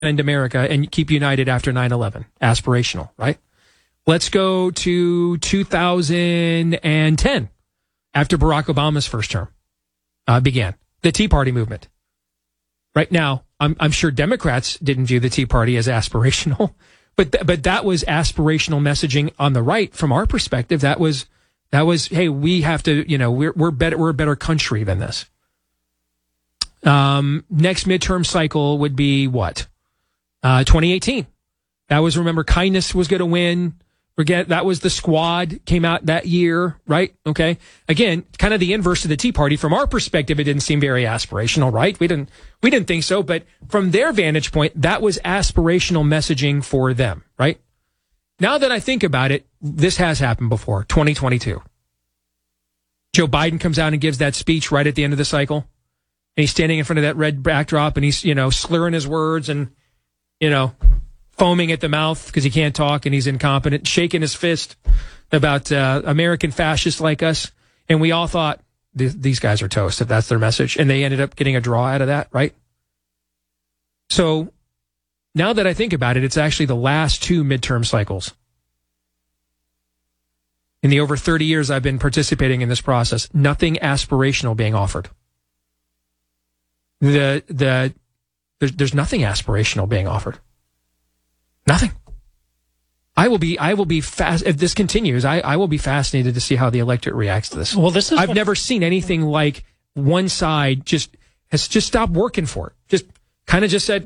end America and keep united after 9/11. Aspirational, right? Let's go to 2010, after Barack Obama's first term began. The Tea Party movement. Right now, I'm sure Democrats didn't view the Tea Party as aspirational, but that was aspirational messaging on the right. From our perspective, that was, hey, we have to, we're a better country than this. Next midterm cycle would be what? 2018. That was, remember, kindness was going to win. Forget, that was the Squad, came out that year, right? Okay. Again, kind of the inverse of the Tea Party. From our perspective, it didn't seem very aspirational, right? We didn't think so, but from their vantage point, that was aspirational messaging for them, right? Now that I think about it, this has happened before, 2022. Joe Biden comes out and gives that speech right at the end of the cycle. And he's standing in front of that red backdrop and he's, slurring his words and, foaming at the mouth because he can't talk and he's incompetent, shaking his fist about American fascists like us. And we all thought, these guys are toast if that's their message. And they ended up getting a draw out of that, right? So now that I think about it, it's actually the last two midterm cycles. In the over 30 years I've been participating in this process, nothing aspirational being offered. There's nothing aspirational being offered. Nothing. I will be fast if this continues. I will be fascinated to see how the electorate reacts to this. Well, I've never seen anything like one side has stopped working for it. Just kind of just said,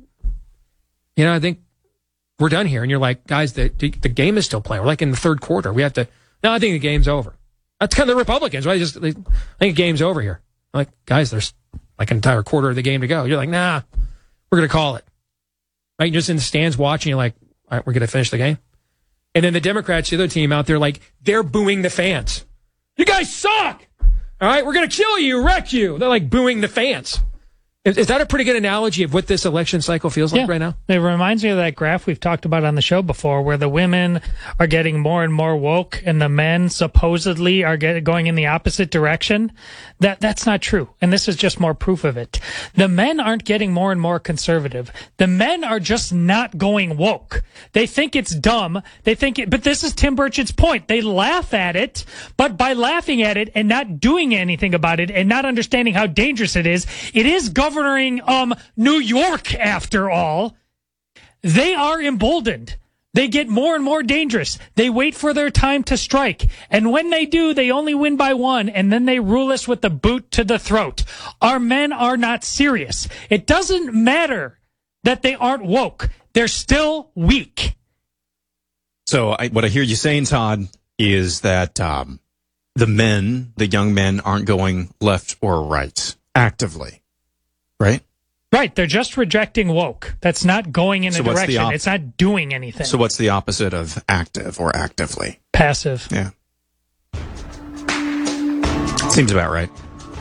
I think we're done here. And you're like, guys, the game is still playing. We're like in the third quarter. We have to. No, I think the game's over. That's kind of the Republicans, right? I think the game's over here. I'm like, guys, there's like an entire quarter of the game to go. You're like, nah, we're gonna call it. Right, you're just in the stands watching, you're like, all right, we're going to finish the game. And then the Democrats, the other team out there, like, they're booing the fans. You guys suck! All right, we're going to kill you, wreck you. They're like booing the fans. Is that a pretty good analogy of what this election cycle feels like right now? It reminds me of that graph we've talked about on the show before where the women are getting more and more woke and the men supposedly are going in the opposite direction. That's not true. And this is just more proof of it. The men aren't getting more and more conservative. The men are just not going woke. They think it's dumb. But this is Tim Burchett's point. They laugh at it, but by laughing at it and not doing anything about it and not understanding how dangerous it is governing New York, after all. They are emboldened. They get more and more dangerous. They wait for their time to strike. And when they do, they only win by one, and then they rule us with the boot to the throat. Our men are not serious. It doesn't matter that they aren't woke. They're still weak. So what I hear you saying, Todd, is that the young men, aren't going left or right actively, right? Right, they're just rejecting woke. That's not going in a direction. It's not doing anything. So what's the opposite of active or actively? Passive. Yeah. Seems about right.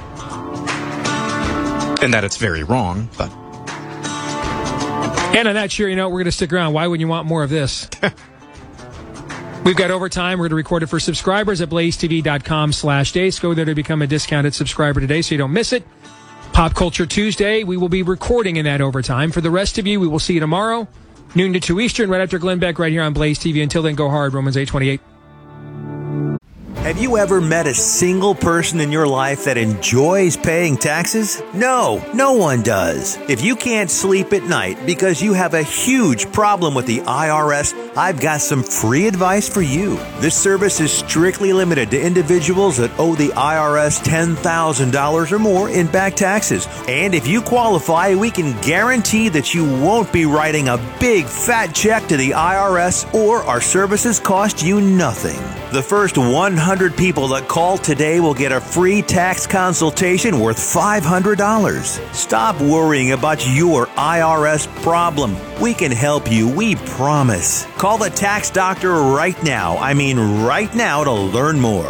And that it's very wrong, but... And on that, sure, we're going to stick around. Why wouldn't you want more of this? We've got overtime. We're going to record it for subscribers at blazetv.com/dace. Go there to become a discounted subscriber today so you don't miss it. Pop Culture Tuesday, we will be recording in that overtime. For the rest of you, we will see you tomorrow, noon to 2 Eastern, right after Glenn Beck, right here on Blaze TV. Until then, go hard, Romans 8:28. Have you ever met a single person in your life that enjoys paying taxes? No, no one does. If you can't sleep at night because you have a huge problem with the IRS, I've got some free advice for you. This service is strictly limited to individuals that owe the IRS $10,000 or more in back taxes. And if you qualify, we can guarantee that you won't be writing a big fat check to the IRS, or our services cost you nothing. The first 100 people that call today will get a free tax consultation worth $500. Stop worrying about your IRS problem. We can help you, we promise. Call the tax doctor right now. I mean right now, to learn more.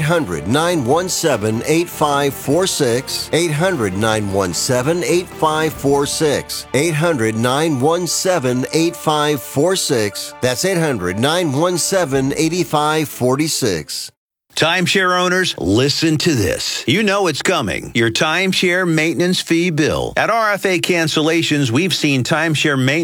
800-917-8546. 800-917-8546. 800-917-8546. That's 800-917-8546. Timeshare owners, listen to this. You know it's coming. Your timeshare maintenance fee bill. At RFA Cancellations, we've seen timeshare maintenance